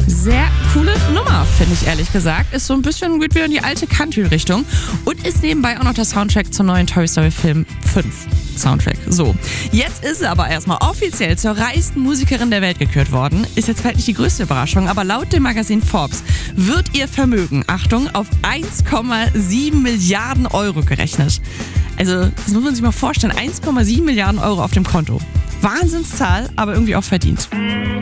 Sehr coole Nummer, finde ich ehrlich gesagt. Ist so ein bisschen, geht wieder in die alte Country-Richtung. Und ist nebenbei auch noch der Soundtrack zum neuen Toy Story Film 5 Soundtrack. So, jetzt ist sie aber erstmal offiziell zur reichsten Musikerin der Welt gekürt worden. Ist jetzt vielleicht nicht die größte Überraschung, aber laut dem Magazin Forbes wird ihr Vermögen, Achtung, auf 1,7 Milliarden Euro gerechnet. Also, das muss man sich mal vorstellen, 1,7 Milliarden Euro auf dem Konto. Wahnsinnszahl, aber irgendwie auch verdient.